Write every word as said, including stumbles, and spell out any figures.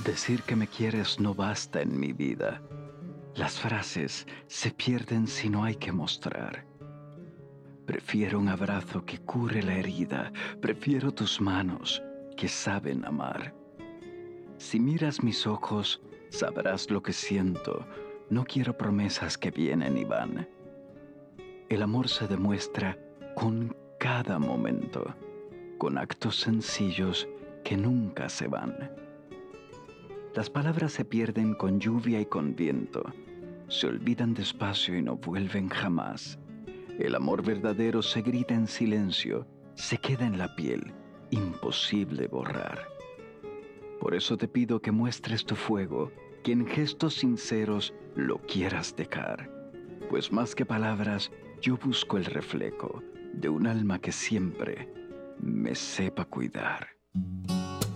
Decir que me quieres no basta en mi vida. Las frases se pierden si no hay que mostrar. Prefiero un abrazo que cure la herida. Prefiero tus manos que saben amar. Si miras mis ojos, sabrás lo que siento. No quiero promesas que vienen y van. El amor se demuestra con cada momento, con actos sencillos que nunca se van. Las palabras se pierden con lluvia y con viento, se olvidan despacio y no vuelven jamás. El amor verdadero se grita en silencio, se queda en la piel, imposible borrar. Por eso te pido que muestres tu fuego, que en gestos sinceros lo quieras dejar, pues más que palabras yo busco el reflejo de un alma que siempre me sepa cuidar.